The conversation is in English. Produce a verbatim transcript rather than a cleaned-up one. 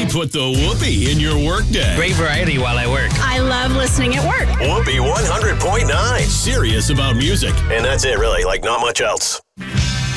put the whoopee in your workday. Great variety while I work. I love listening at work. Whoopee one hundred point nine. Serious about music. And that's it, really. Like, not much else.